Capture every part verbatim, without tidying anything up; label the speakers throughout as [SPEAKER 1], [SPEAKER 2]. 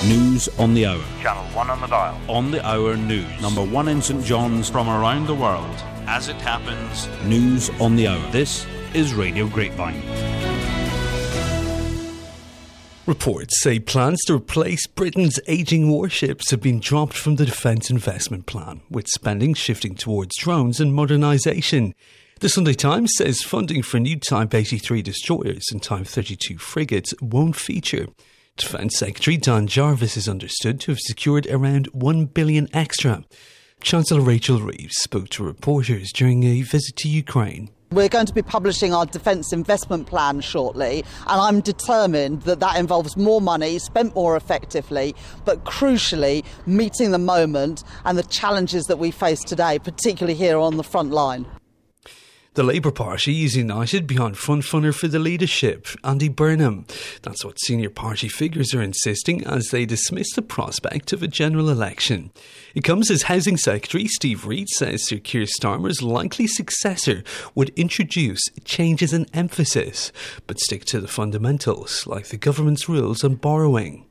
[SPEAKER 1] News on the Hour.
[SPEAKER 2] Channel one on the dial.
[SPEAKER 1] On the Hour News. Number one in St John's.
[SPEAKER 3] From around the world, as it happens.
[SPEAKER 1] News on the Hour. This is Radio Grapevine.
[SPEAKER 4] Reports say plans to replace Britain's ageing warships have been dropped from the Defence Investment Plan, with spending shifting towards drones and modernisation. The Sunday Times says funding for new Type eighty-three destroyers and Type thirty-two frigates won't feature. Defence Secretary Dan Jarvis is understood to have secured around one billion pounds extra. Chancellor Rachel Reeves spoke to reporters during a visit to Ukraine.
[SPEAKER 5] We're going to be publishing our Defence Investment Plan shortly, and I'm determined that that involves more money, spent more effectively, but crucially meeting the moment and the challenges that we face today, particularly here on the front line.
[SPEAKER 4] The Labour Party is united behind frontrunner for the leadership, Andy Burnham. That's what senior party figures are insisting as they dismiss the prospect of a general election. It comes as Housing Secretary Steve Reid says Sir Keir Starmer's likely successor would introduce changes in emphasis, but stick to the fundamentals, like the government's rules on borrowing.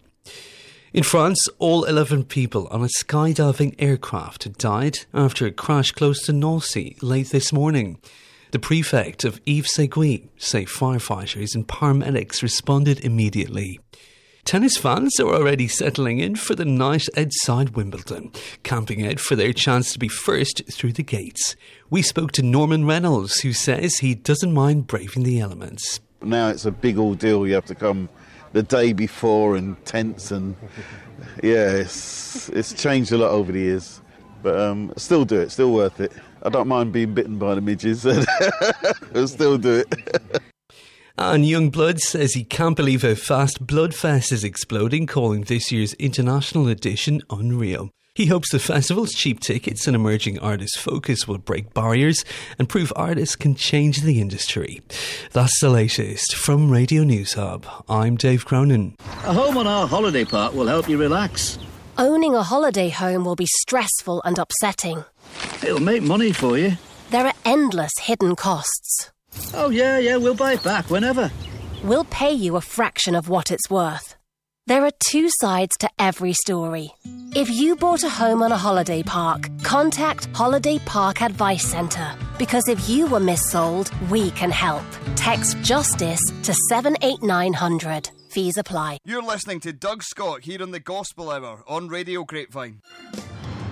[SPEAKER 4] In France, all eleven people on a skydiving aircraft had died after a crash close to Nancy late this morning. The prefect of Yves-Saint-Gouin say firefighters and paramedics responded immediately. Tennis fans are already settling in for the night outside Wimbledon, camping out for their chance to be first through the gates. We spoke to Norman Reynolds, who says he doesn't mind braving the elements.
[SPEAKER 6] Now it's a big ordeal. You have to come the day before and tents, and yeah, it's it's changed a lot over the years. But um, still do it, still worth it. I don't mind being bitten by the midges. I'll still do it.
[SPEAKER 4] And Youngblood says he can't believe how fast Bloodfest is exploding, calling this year's international edition unreal. He hopes the festival's cheap tickets and emerging artist focus will break barriers and prove artists can change the industry. That's the latest from Radio News Hub. I'm Dave Cronin.
[SPEAKER 7] A home on our holiday park will help you relax.
[SPEAKER 8] Owning a holiday home will be stressful and upsetting.
[SPEAKER 7] It'll make money for you.
[SPEAKER 8] There are endless hidden costs.
[SPEAKER 7] Oh yeah, yeah, we'll buy it back whenever.
[SPEAKER 8] We'll pay you a fraction of what it's worth. There are two sides to every story. If you bought a home on a holiday park, contact Holiday Park Advice Centre. Because if you were missold, we can help. Text JUSTICE to seven eight nine hundred. Fees apply.
[SPEAKER 9] You're listening to Doug Scott here on the Gospel Hour on Radio Grapevine.